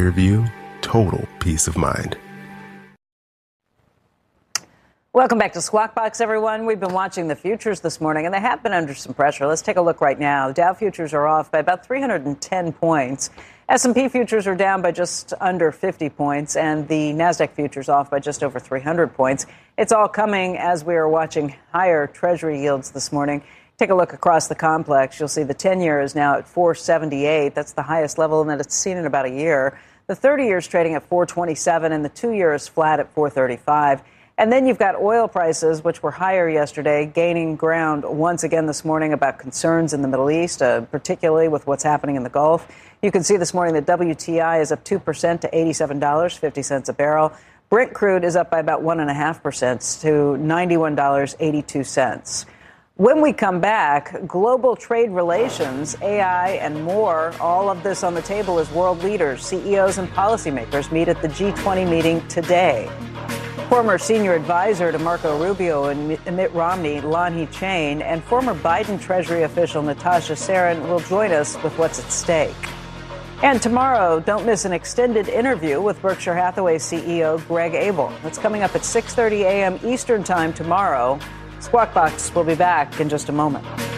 clear view, total peace of mind. Welcome back to Squawk Box, everyone. We've been watching the futures this morning, and they have been under some pressure. Let's take a look right now. Dow futures are off by about 310 points. S&P futures are down by just under 50 points, and the Nasdaq futures off by just over 300 points. It's all coming as we are watching higher Treasury yields this morning. Take a look across the complex. You'll see the 10-year is now at 478. That's the highest level that it's seen in about a year. The 30-year is trading at 427, and the 2-year is flat at 435. And then you've got oil prices, which were higher yesterday, gaining ground once again this morning about concerns in the Middle East, particularly with what's happening in the Gulf. You can see this morning that WTI is up 2% to $87.50 a barrel. Brent crude is up by about 1.5% to $91.82. When we come back, global trade relations, AI, and more, all of this on the table as world leaders, CEOs, and policymakers meet at the G20 meeting today. Former senior advisor to Marco Rubio and Mitt Romney, Lanhee Chen, and former Biden Treasury official Natasha Sarin will join us with what's at stake. And tomorrow, don't miss an extended interview with Berkshire Hathaway CEO Greg Abel. That's coming up at 6:30 a.m. Eastern Time tomorrow. Squawk Box will be back in just a moment.